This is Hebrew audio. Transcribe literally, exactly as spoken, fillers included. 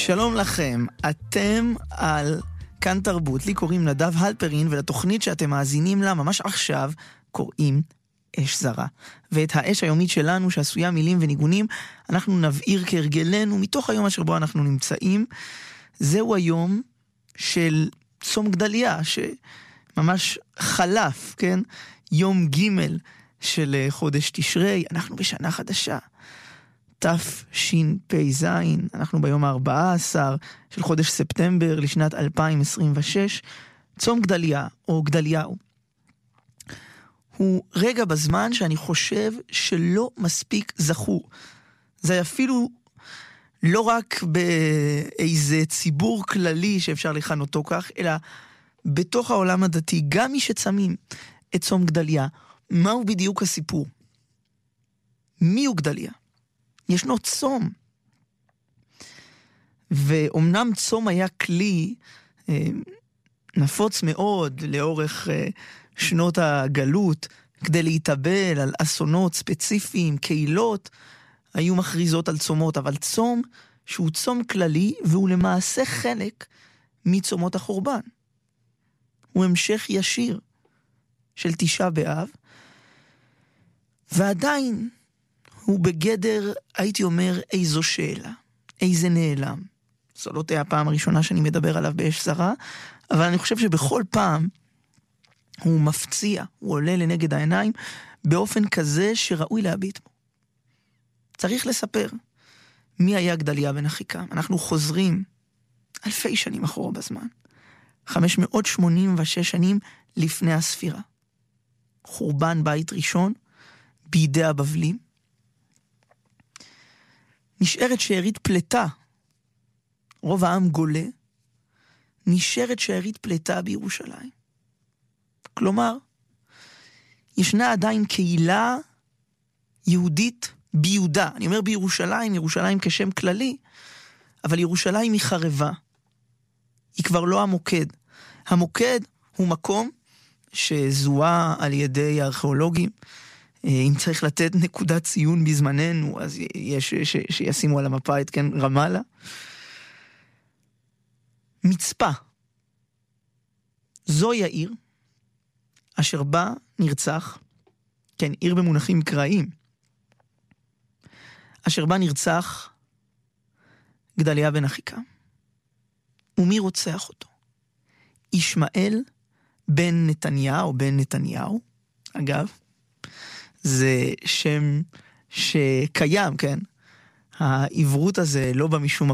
שלום לכם, אתם על כאן תרבות, לי קוראים נדב הלפרין, ולתוכנית שאתם מאזינים לה ממש עכשיו קוראים אש זרה. ואת האש היומית שלנו שעשויה מילים וניגונים אנחנו נבעיר כהרגלנו מתוך היום אשר בו אנחנו נמצאים. זהו היום של צום גדליה שממש חלף, כן? יום ג' של חודש תשרי, אנחנו בשנה חדשה. תשפ"ז, אנחנו ביום ה-ארבעה עשר של חודש ספטמבר לשנת אלפיים עשרים ושש. צום גדליה או גדליהו הוא רגע בזמן שאני חושב שלא מספיק זכור. זה אפילו לא רק באיזה ציבור כללי שאפשר לכנותו כך, אלא בתוך העולם הדתי, גם מי שצמים את צום גדליה. מהו בדיוק הסיפור? מי הוא גדליה? ישנו צום. ואומנם צום היה כלי אה, נפוץ מאוד לאורך אה, שנות הגלות, כדי להתאבל על אסונות ספציפיים, קהילות, היו מכריזות על צומות, אבל צום שהוא צום כללי, והוא למעשה חלק מצומות החורבן. הוא המשך ישיר של תשעה באב, ועדיין הוא בגדר, הייתי אומר, איזו שאלה, איזה נעלם. זו לא תהיה הפעם הראשונה שאני מדבר עליו באש זרה, אבל אני חושב שבכל פעם הוא מפציע, הוא עולה לנגד העיניים, באופן כזה שראוי להביט בו. צריך לספר מי היה גדליה בן אחיקם. אנחנו חוזרים אלפי שנים אחורה בזמן. חמש מאות שמונים ושש שנים לפני הספירה. חורבן בית ראשון בידי הבבלים. נשארת שארית פלטה. רוב העם גולה. נשארת שארית פלטה בירושלים. כלומר, ישנה עדיין קהילה יהודית ביהודה. אני אומר בירושלים, ירושלים כשם כללי, אבל ירושלים היא חרבה. היא כבר לא המוקד. המוקד הוא מקום שזוהה על ידי הארכיאולוגים. אם צריך לתת נקודת ציון בזמננו, אז יש ש, שישימו על המפה את כן רמאללה. מצפה. זוהי העיר אשר בה נרצח, כן, עיר במונחים מקראיים, אשר בה נרצח גדליה בן אחיקם. ומי רוצח אותו? ישמעאל בן נתניהו, בן נתניהו, אגב, זה שם שקיים, כן? העברות הזה לא בא משום